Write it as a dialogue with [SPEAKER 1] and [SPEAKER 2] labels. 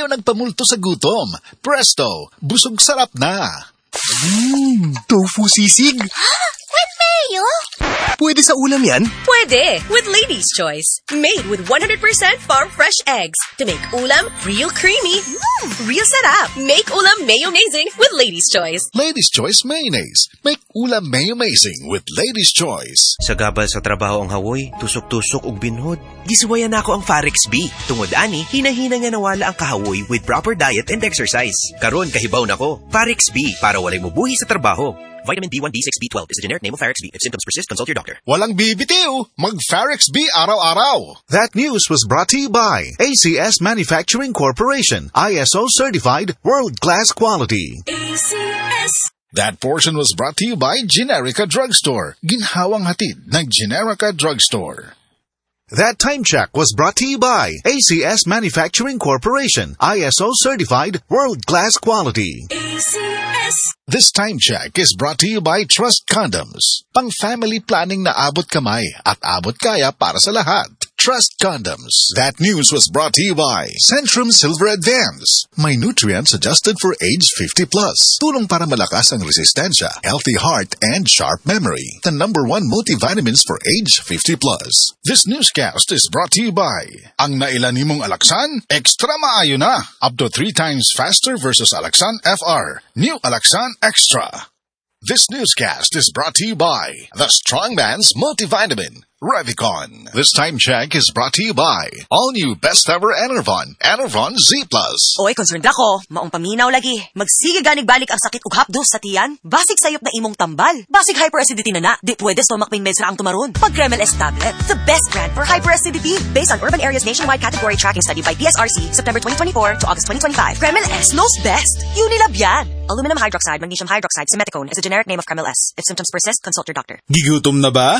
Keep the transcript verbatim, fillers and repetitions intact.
[SPEAKER 1] pero nagpamulto sa gutom. Presto, busog sarap na.
[SPEAKER 2] Mmm, tofu sisig.
[SPEAKER 3] With mayo?
[SPEAKER 2] Pwede sa ulam yan?
[SPEAKER 4] Pwede, with Lady's Choice. Made with one hundred percent farm-fresh eggs to make ulam real creamy, mm, real sarap. Make ulam mayo-mazing with Lady's Choice.
[SPEAKER 1] Lady's Choice Mayonnaise. Make ulam mayo-mazing with Lady's Choice.
[SPEAKER 5] Sa gabal sa trabaho ang hawoy, tusok-tusok ug binhod. Gisuwayan nako ang Farex B. Tungod ani, hinahina nga nawala ang kahawoy with proper diet and exercise. Karon kahibaw nako. Farex B para walay mubuhi sa trabaho. Vitamin B one, B six, B twelve is the generic name of Farex B. If symptoms persist, consult your doctor.
[SPEAKER 1] Walang bibitiw. Mag-Farex B araw-araw.
[SPEAKER 6] That news was brought to you by A C S Manufacturing Corporation. I S O certified, world-class quality.
[SPEAKER 4] A C S.
[SPEAKER 1] That portion was brought to you by Generica Drugstore. Ginhawang hatid ng Generica Drugstore.
[SPEAKER 6] That time check was brought to you by A C S Manufacturing Corporation. I S O certified, world-class quality.
[SPEAKER 4] A C S.
[SPEAKER 1] This time check is brought to you by Trust Condoms. Pang-family planning na abot kamay at abot kaya para sa lahat. Trust Condoms. That news was brought to you by Centrum Silver Advance. May nutrients adjusted for age fifty plus. Tulong para malakas ang resistensya, healthy heart, and sharp memory. The number one multivitamins for age fifty plus. This newscast is brought to you by ang nailan nimong Alaxan, extra maayo na. Up to three times faster versus Alaxan F R. New Alaxan Extra. This newscast is brought to you by the Strongman's Multivitamin, Revicon. This time check is brought to you by all-new best-ever Enervon, Enervon Z plus.
[SPEAKER 7] Oy, concerned ako. Maong paminaw lagi. Magsige ganig-balik ang sakit ug hapdos sa tiyan. Basig sayop na imong tambal. Basig hyperacidity na na. Di pwede stomach pain meds ra ang tumaron. Pag Kremel S tablet, the best brand for hyperacidity. Based on Urban Areas Nationwide Category Tracking Study by P S R C, September twenty twenty-four to August twenty twenty-five. Kremel S knows best. Unilab yan. Aluminum hydroxide, magnesium hydroxide, simeticone is a generic name of Kremel S. If symptoms persist, consult your doctor.
[SPEAKER 2] Gigutom na ba?